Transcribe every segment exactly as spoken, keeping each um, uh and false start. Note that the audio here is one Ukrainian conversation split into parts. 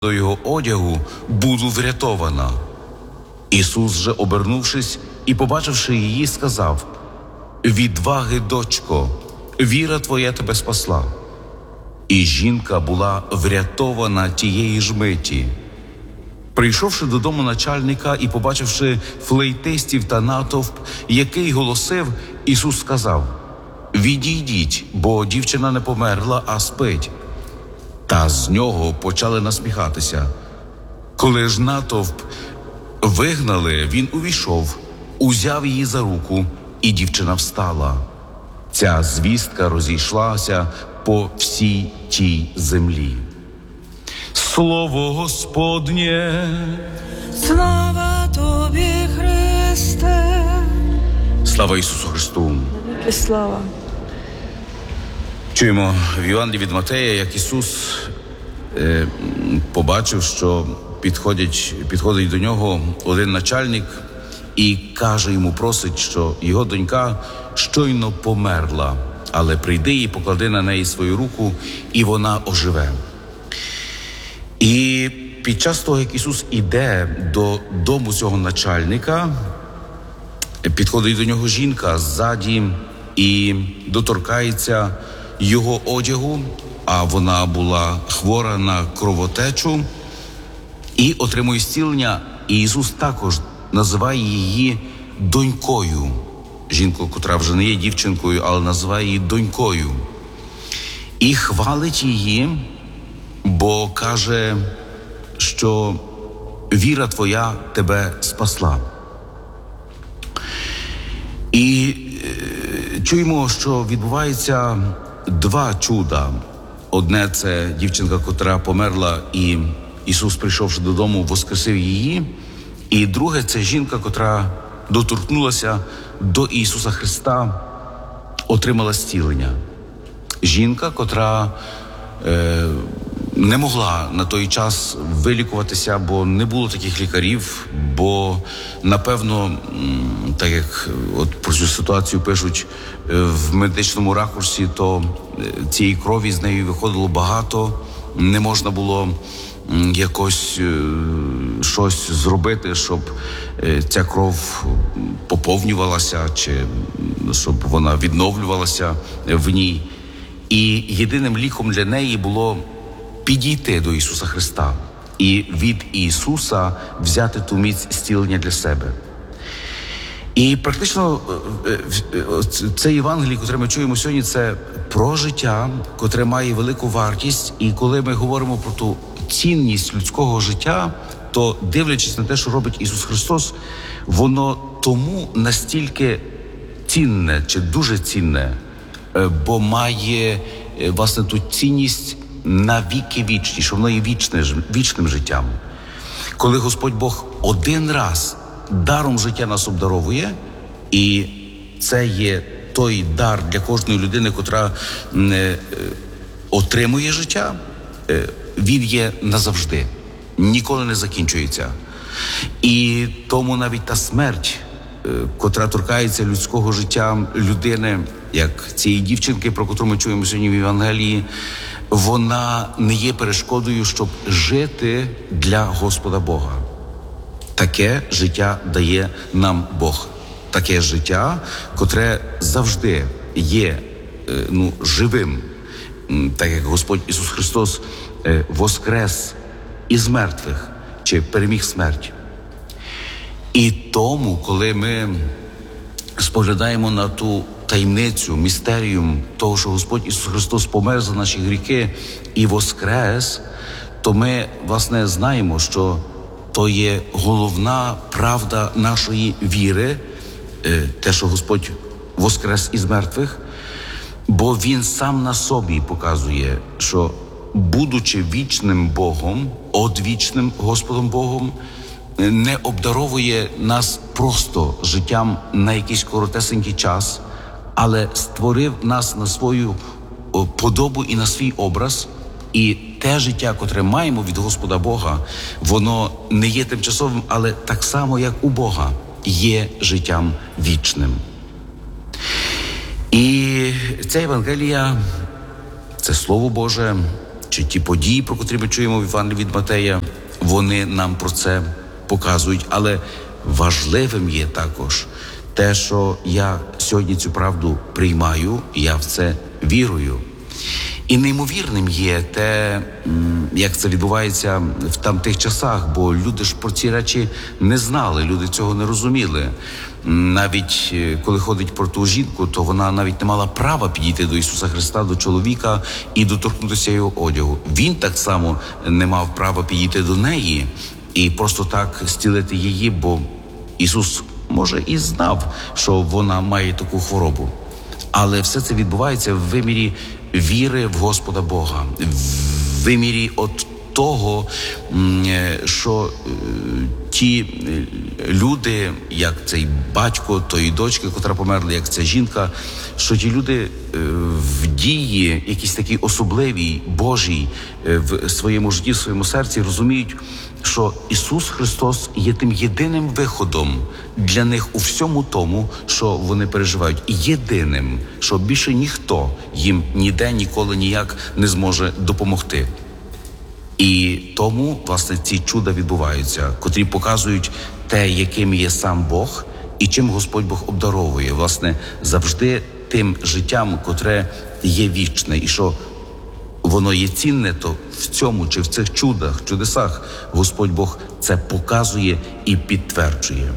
до його одягу, буду врятована. Ісус же, обернувшись і побачивши її, сказав: «Відваги, дочко, віра твоя тебе спасла». І жінка була врятована тієї ж миті. Прийшовши додому начальника і побачивши флейтистів та натовп, який голосив, Ісус сказав: «Відійдіть, бо дівчина не померла, а спить». Та з нього почали насміхатися. Коли ж натовп вигнали, він увійшов, узяв її за руку, і дівчина встала. Ця звістка розійшлася по всій тій землі. Слово Господнє! Слава тобі, Христе! Слава Ісусу Христу! І слава! Чуємо в Євангелії від Матея, як Ісус е, побачив, що підходять, підходить до нього один начальник і каже йому, просить, що його донька щойно померла, але прийди і поклади на неї свою руку, і вона оживе. І під час того, як Ісус іде до дому цього начальника, підходить до нього жінка ззаді і доторкається його одягу, а вона була хвора на кровотечу, і отримує зцілення. І Ісус також називає її донькою. Жінку, котра вже не є дівчинкою, але називає її донькою. І хвалить її, бо каже, що віра твоя тебе спасла. І е, чуємо, що відбувається два чуда. Одне – це дівчинка, котра померла, і Ісус, прийшовши додому, воскресив її. І друге – це жінка, котра доторкнулася до Ісуса Христа, отримала зцілення. Жінка, котра е, не могла на той час вилікуватися, бо не було таких лікарів, бо, напевно, так як от про цю ситуацію пишуть в медичному ракурсі, то цієї крові з нею виходило багато, не можна було якось щось зробити, щоб ця кров поповнювалася, чи щоб вона відновлювалася в ній. І єдиним ліком для неї було підійти до Ісуса Христа і від Ісуса взяти ту міць зцілення для себе. І практично це Євангеліє, котре ми чуємо сьогодні, це про життя, котре має велику вартість. І коли ми говоримо про ту цінність людського життя, то, дивлячись на те, що робить Ісус Христос, воно тому настільки цінне, чи дуже цінне, бо має, власне, ту цінність на віки вічні, що воно є вічне, вічним життям. Коли Господь Бог один раз даром життя нас обдаровує, і це є той дар для кожної людини, котра е, отримує життя, е, він є назавжди, ніколи не закінчується. І тому навіть та смерть, е, котра торкається людського життя людини, як цієї дівчинки, про котру ми чуємо сьогодні в Євангелії, вона не є перешкодою, щоб жити для Господа Бога. Таке життя дає нам Бог. Таке життя, котре завжди є ну, живим, так як Господь Ісус Христос воскрес із мертвих, чи переміг смерть. І тому, коли ми споглядаємо на ту таємницю, містеріум того, що Господь Ісус Христос помер за наші гріхи і воскрес, то ми, власне, знаємо, що то є головна правда нашої віри, те, що Господь воскрес із мертвих, бо Він сам на собі показує, що, будучи вічним Богом, одвічним Господом Богом, не обдаровує нас просто життям на якийсь коротесенький час, але створив нас на свою подобу і на свій образ. І те життя, котре маємо від Господа Бога, воно не є тимчасовим, але так само, як у Бога, є життям вічним. І ця Євангелія, це Слово Боже, чи ті події, про котрі ми чуємо в Євангелії від Матея, вони нам про це показують. Але важливим є також те, що я сьогодні цю правду приймаю, і я в це вірую. І неймовірним є те, як це відбувається в там тих часах, бо люди ж про ці речі не знали, люди цього не розуміли. Навіть коли ходить про ту жінку, то вона навіть не мала права підійти до Ісуса Христа, до чоловіка і доторкнутися його одягу. Він так само не мав права підійти до неї і просто так зцілити її, бо Ісус, може, і знав, що вона має таку хворобу. Але все це відбувається в вимірі віри в Господа Бога, в вимірі от того, що ті люди, як цей батько тої дочки, котра померла, як ця жінка, що ті люди в дії, якісь такі особливі, Божій, в своєму житті, в своєму серці розуміють, що Ісус Христос є тим єдиним виходом для них у всьому тому, що вони переживають. Єдиним, що більше ніхто їм ніде, ніколи, ніяк не зможе допомогти. І тому, власне, ці чуда відбуваються, котрі показують те, яким є сам Бог і чим Господь Бог обдаровує, власне, завжди тим життям, котре є вічне, і що воно є цінне, то в цьому чи в цих чудах, чудесах Господь Бог це показує і підтверджує.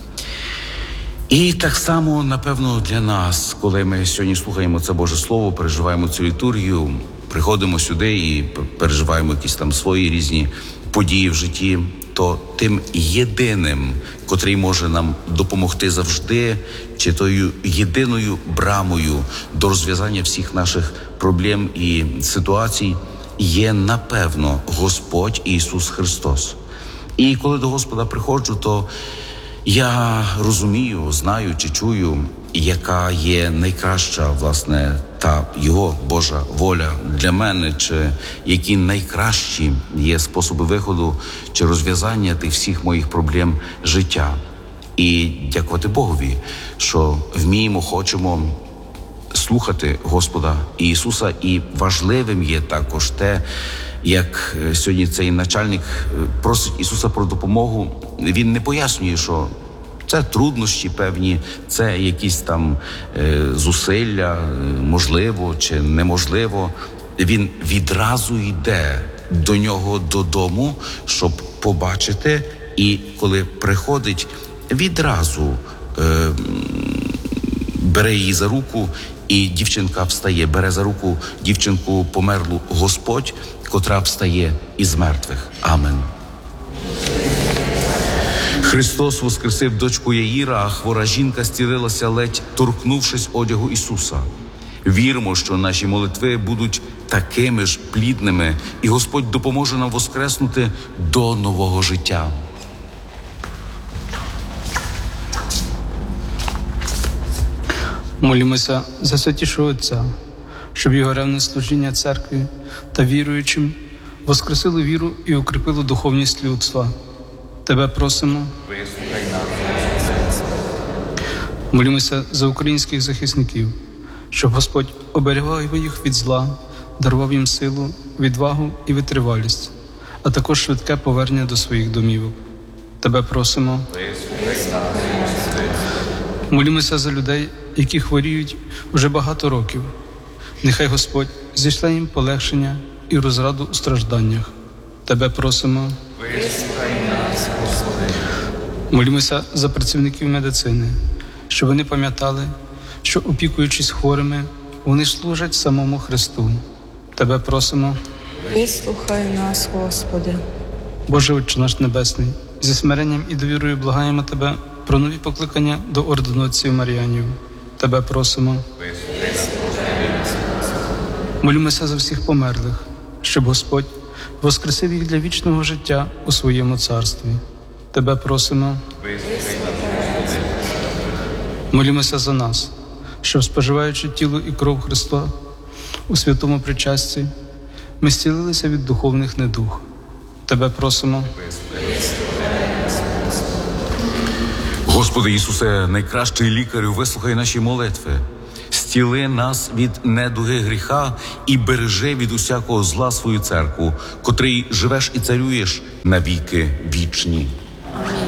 І так само, напевно, для нас, коли ми сьогодні слухаємо це Боже Слово, переживаємо цю літургію, приходимо сюди і переживаємо якісь там свої різні події в житті, то тим єдиним, котрий може нам допомогти завжди, чи тою єдиною брамою до розв'язання всіх наших проблем і ситуацій, є, напевно, Господь Ісус Христос. І коли до Господа приходжу, то я розумію, знаю чи чую, яка є найкраща, власне, та Його Божа воля для мене, чи які найкращі є способи виходу чи розв'язання тих всіх моїх проблем життя. І дякувати Богові, що вміємо, хочемо слухати Господа Ісуса. І важливим є також те, як сьогодні цей начальник просить Ісуса про допомогу. Він не пояснює, що це труднощі певні, це якісь там е, зусилля, можливо чи неможливо. Він відразу йде до нього додому, щоб побачити, і коли приходить, відразу е, бере її за руку, і дівчинка встає, бере за руку дівчинку померлу Господь, котра встає із мертвих. Амен. Христос воскресив дочку Яїра, а хвора жінка зцілилася, ледь торкнувшись одягу Ісуса. Віримо, що наші молитви будуть такими ж плідними, і Господь допоможе нам воскреснути до нового життя. Молімося за святішого Отця, щоб його ревне служіння церкві та віруючим воскресило віру і укріпило духовність людства. Тебе просимо. Вислухай нас. Молімося за українських захисників, щоб Господь оберігав їх від зла, дарував їм силу, відвагу і витривалість, а також швидке повернення до своїх домівок. Тебе просимо. Вислухай нас. Молімося за людей, які хворіють вже багато років. Нехай Господь зійшле їм полегшення і розраду у стражданнях. Тебе просимо. Вислухай нас, Господи. Молімося за працівників медицини, щоб вони пам'ятали, що, опікуючись хворими, вони служать самому Христу. Тебе просимо. Вислухай нас, Господи. Боже Отче наш Небесний, зі смиренням і довірою благаємо Тебе про нові покликання до ординації Мар'янів. Тебе просимо. Молімося за всіх померлих, щоб Господь воскресив їх для вічного життя у своєму царстві. Тебе просимо. Молімося за нас, щоб, споживаючи тіло і кров Христа у святому причасті, ми зцілилися від духовних недуг. Тебе просимо. Господи Ісусе, найкращий лікарю, вислухай наші молитви. зціли нас від недуги гріха і бережи від усякого зла свою церкву, котрий живеш і царюєш на віки вічні.